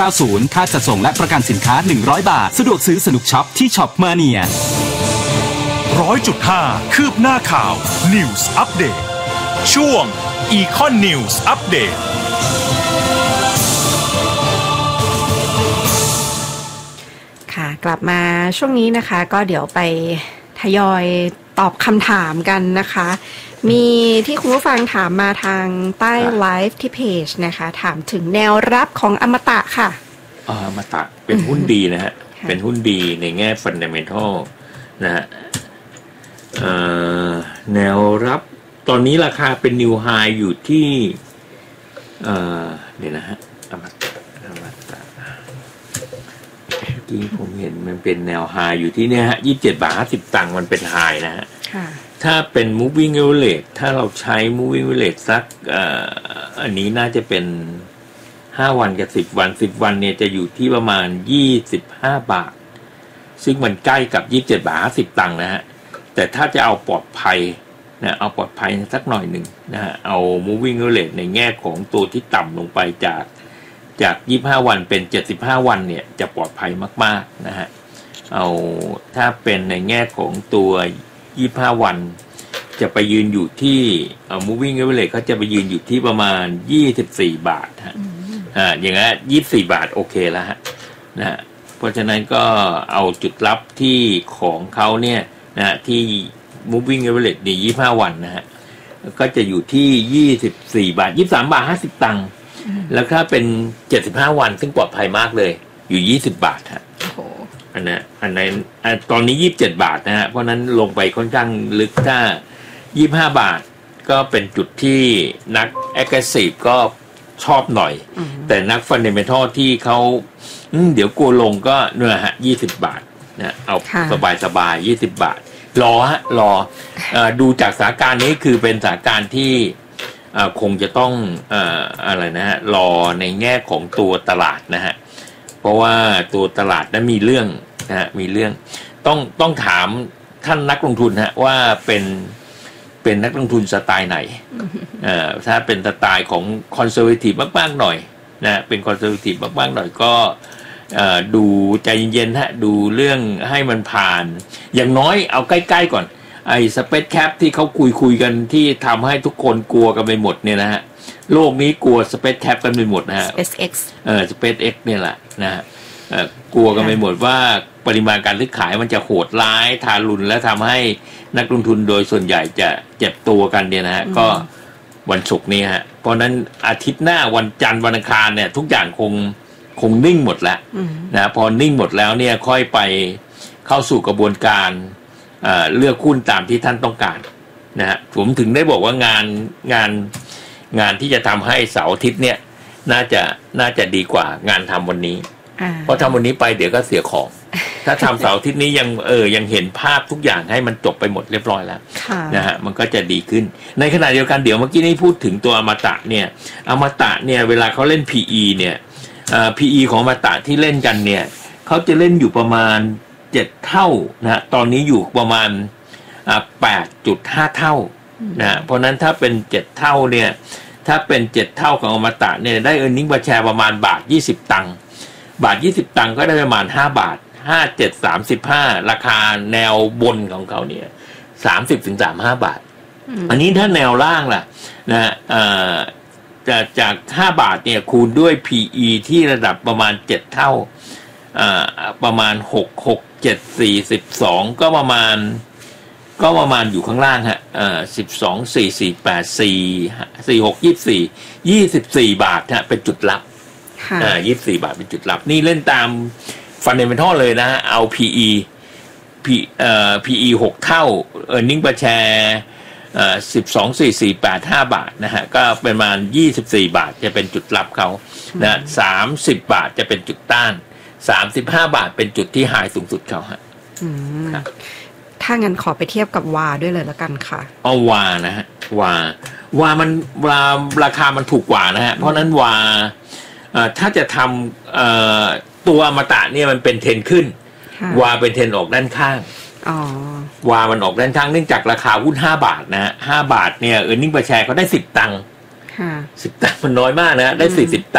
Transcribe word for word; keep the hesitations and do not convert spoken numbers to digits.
เก้าสิบ ค่าจัดส่งและประกันสินค้าหนึ่งร้อยบาทสะดวกซื้อสนุกช็อปที่ช็อปมาเนียร้อยจุดห้า คืบหน้าข่าว News Update ช่วง Econ News Update ค่ะกลับมาช่วงนี้นะคะก็เดี๋ยวไปทยอยตอบคำถามกันนะคะมีที่คุณผู้ฟังถามมาทางใต้ไลฟ์ที่เพจนะคะถามถึงแนวรับของอมตะค่ะอมตะเป็นหุ้นดีนะฮะเป็นหุ้นดีในแง่ Fundamental นะฮะแนวรับตอนนี้ราคาเป็น New High อยู่ที่เอ่อเดี๋ยวนะฮะอมตะอมตะที่ผมเห็นมันเป็นแนว High อยู่ที่เนี่ยฮะยี่สิบเจ็ดบาทห้าสิบตังค์มันเป็น High นะฮะถ้าเป็น moving average ถ้าเราใช้ moving average สักอ่าอันนี้น่าจะเป็นห้าวันกับสิบวันสิบวันเนี่ยจะอยู่ที่ประมาณยี่สิบห้าบาทซึ่งมันใกล้กับยี่สิบเจ็ดบาทห้าสิบตังค์นะฮะแต่ถ้าจะเอาปลอดภัยนะเอาปลอดภัยสักหน่อยหนึ่งนะฮะเอา moving average ในแง่ของตัวที่ต่ำลงไปจากจากยี่สิบห้าวันเป็นเจ็ดสิบห้าวันเนี่ยจะปลอดภัยมากๆนะฮะเอาถ้าเป็นในแง่ของตัวยี่สิบห้าวันจะไปยืนอยู่ที่เอ่อ moving average เขาจะไปยืนอยู่ที่ประมาณยี่สิบสี่บาทฮะอ่าอย่างนั้นยี่สิบสี่บาทโอเคแล้วฮะนะฮะเพราะฉะนั้นก็เอาจุดรับที่ของเขาเนี่ยนะฮะที่ moving average ในยี่สิบห้าวันนะฮะก็จะอยู่ที่ยี่สิบสี่บาทยี่สิบสามบาทห้าสิบตังค์แล้วถ้าเป็นเจ็ดสิบห้าวันซึ่งปลอดภัยมากเลยอยู่ยี่สิบบาทฮะอันนั้นอันนั้นตอนนี้ยี่สิบเจ็ดบาทนะฮะเพราะนั้นลงไปค่อนข้างลึกถ้ายี่สิบห้าบาทก็เป็นจุดที่นัก aggressive ก็ชอบหน่อยแต่นัก fundamental ที่เขาเดี๋ยวกลัวลงก็เนี่ยฮะยี่สิบบาทนะเอาสบายๆยี่สิบบาทรอฮะรอเอ่อดูจากสถานการณ์นี้คือเป็นสถานการณ์ที่เอ่อคงจะต้องเอ่ออะไรนะฮะรอในแง่ของตัวตลาดนะฮะเพราะว่าตัวตลาดนั้นมีเรื่องนะฮะมีเรื่องต้องต้องถามท่านนักลงทุนฮะว่าเป็นเป็นนักลงทุนสไตล์ไหนเอ่อถ้าเป็นสไตล์ของคอนเซอร์เวทีฟมากๆหน่อยนะเป็นคอนเซอร์เวทีฟมากๆหน่อยก็เอ่อดูใจเย็นๆฮะดูเรื่องให้มันผ่านอย่างน้อยเอาใกล้ๆก่อนไอ้สเปซแคปที่เขาคุยคุยกันที่ทำให้ทุกคนกลัวกันไปหมดเนี่ยนะฮะโลกนี้กลัวสเปซแคปกันไปหมดนะฮะ SpaceX เออ SpaceX เนี่ยแหละนะฮะเอ่อกลัวกันไปหมดว่าปริมาณการซื้อขายมันจะโหดร้ายทารุณและทำให้นักลงทุนโดยส่วนใหญ่จะเจ็บตัวกันเนี่ยนะฮะก็วันศุกร์นี้ฮะเพราะนั้นอาทิตย์หน้าวันจันทร์วันอังคารเนี่ยทุกอย่างคงคงนิ่งหมดแล้วนะพอนิ่งหมดแล้วเนี่ยค่อยไปเข้าสู่กระบวนการเอ่อเลือกหุ้นตามที่ท่านต้องการนะฮะผมถึงได้บอกว่างานงานงานที่จะทำให้เสาร์อาทิตย์เนี่ยน่าจะน่าจะดีกว่างานทำวันนี้เพราะทำวันนี้ไปเดี๋ยวก็เสียของถ้าทำเสาร์อาทิตย์นี้ยังเออยังเห็นภาพทุกอย่างให้มันจบไปหมดเรียบร้อยแล้วนะฮะมันก็จะดีขึ้นในขณะเดียวกันเดี๋ยวเมื่อกี้นี้พูดถึงตัวอมตะเนี่ยอมตะเนี่ยเวลาเขาเล่น พี อี เนี่ยเอ่อ พี อี ของอมตะที่เล่นกันเนี่ยเขาจะเล่นอยู่ประมาณเจ็ดเท่านะฮะตอนนี้อยู่ประมาณอ่า แปดจุดห้า เท่านะเพราะนั้นถ้าเป็นเจ็ดเท่าเนี่ยถ้าเป็นเจ็ดเท่าของอมตะเนี่ยได้ earning per share ประมาณบาทยี่สิบตังค์บาทยี่สิบตังค์ก็ได้ประมาณห้าบาทห้า เจ็ด สามสิบห้าราคาแนวบนของเขาเนี่ยสามสิบถึงสามสิบห้าบาทอันนี้ถ้าแนวล่างล่ะนะเอ่อจากจากห้าบาทเนี่ยคูณด้วย พี อี ที่ระดับประมาณเจ็ดเท่าอ่าประมาณหก หก เจ็ด สี่ สิบสองก็ประมาณก็ประมาณอยู่ข้างล่างฮะเอ่อสิบสอง สี่ สี่ แปด สี่ สี่ หก ยี่สิบสี่ ยี่สิบสี่บาทฮะเป็นจุดรับอ่ายี่สิบสี่บาทเป็นจุดรับนี่เล่นตามfundamental เลยนะฮะเอา พี อี P เอ่อ พี อี หกเท่า earning per share เอ่อสิบสอง สี่ สี่ แปด ห้าบาทนะฮะก็ประมาณยี่สิบสี่บาทจะเป็นจุดรับเขานะสามสิบบาทจะเป็นจุดต้านสามสิบห้าบาทเป็นจุดที่ high สูงสุดเขาฮะอืมครับถ้างั้นขอไปเทียบกับวาด้วยเลยแล้วกันค่ะเอาวานะฮะวาวามันวาราคามันถูกกว่านะฮะเพราะนั้นวาเอ่อถ้าจะทำเอ่อตัวอมตะเนี่ยมันเป็นเทรนขึ้นวาเป็นเทรนออกด้านข้างอ๋อวามันออกด้านข้างเนื่องจากราคาหุ้นห้าบาทนะฮะห้าบาทเนี่ย earning per share เขาได้สิบตังค์ค่ะสิบตังค์มันน้อยมากนะได้สี่สิบตังค์